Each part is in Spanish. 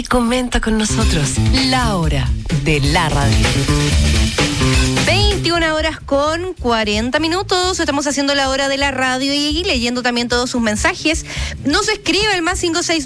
Comenta con nosotros la hora de la radio. 21 horas con 40 minutos. Estamos haciendo la hora de la radio y leyendo también todos sus mensajes. Nos escribe al más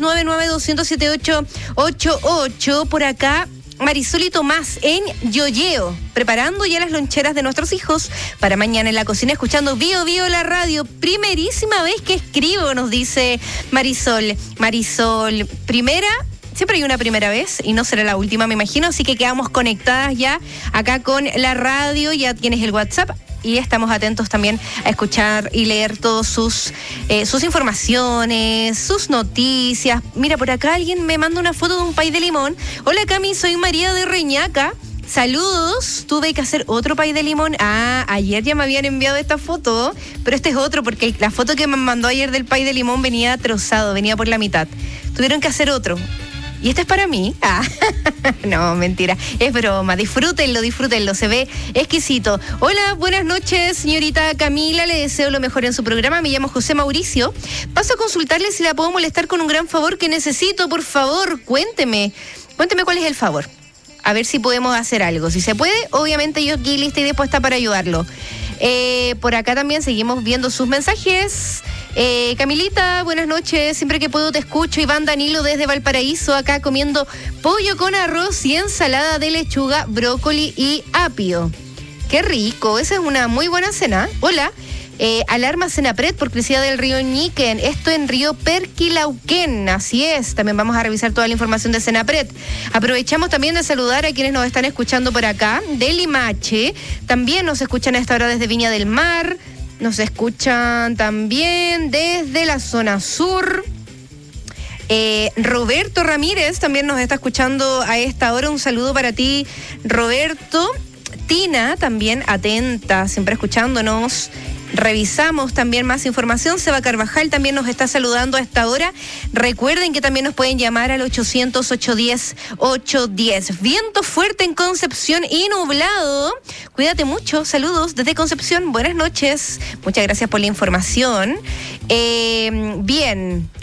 569-9200-7888. Por acá, Marisol y Tomás en Yoyeo, preparando ya las loncheras de nuestros hijos para mañana en la cocina, escuchando Bio Bio la radio. Primerísima vez que escribo, nos dice Marisol. Marisol, siempre hay una primera vez y no será la última, me imagino, así que quedamos conectadas ya acá con la radio, ya tienes el WhatsApp y estamos atentos también a escuchar y leer todos sus informaciones, sus noticias. Mira, por acá alguien me manda una foto de un pay de limón. Hola Cami, soy María de Reñaca. Saludos, tuve que hacer otro pay de limón. Ayer ya me habían enviado esta foto, pero este es otro porque la foto que me mandó ayer del pay de limón venía trozado, venía por la mitad. Tuvieron que hacer otro. ¿Y este es para mí? No, mentira, es broma, disfrútenlo, se ve exquisito. Hola, buenas noches, señorita Camila, le deseo lo mejor en su programa, me llamo José Mauricio. Paso a consultarle si la puedo molestar con un gran favor que necesito, por favor, cuénteme cuál es el favor. A ver si podemos hacer algo, si se puede, obviamente yo aquí lista y dispuesta para ayudarlo. Por acá también seguimos viendo sus mensajes. Camilita, buenas noches, siempre que puedo te escucho. Iván Danilo desde Valparaíso, acá comiendo pollo con arroz y ensalada de lechuga, brócoli y apio. Qué rico, esa es una muy buena cena. Hola, alarma Senapred por crecida del río Ñiquen, esto en río Perquilauquén, así es, también vamos a revisar toda la información de Senapred. Aprovechamos también de saludar a quienes nos están escuchando por acá, de Limache, también nos escuchan a esta hora desde Viña del Mar. Nos escuchan también desde la zona sur. Roberto Ramírez también nos está escuchando a esta hora. Un saludo para ti, Roberto. Tina también atenta, siempre escuchándonos. Revisamos también más información. Seba Carvajal también nos está saludando a esta hora. Recuerden que también nos pueden llamar al 800-810-810. Viento fuerte en Concepción y nublado. Cuídate mucho. Saludos desde Concepción. Buenas noches. Muchas gracias por la información. Bien.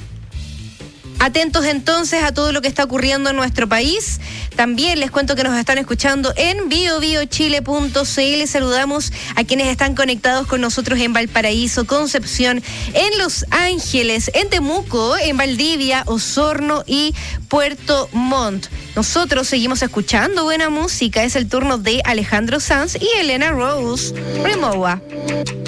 Atentos entonces a todo lo que está ocurriendo en nuestro país. También les cuento que nos están escuchando en biobiochile.cl. Saludamos a quienes están conectados con nosotros en Valparaíso, Concepción, en Los Ángeles, en Temuco, en Valdivia, Osorno y Puerto Montt. Nosotros seguimos escuchando buena música. Es el turno de Alejandro Sanz y Elena Rose. Rimowa.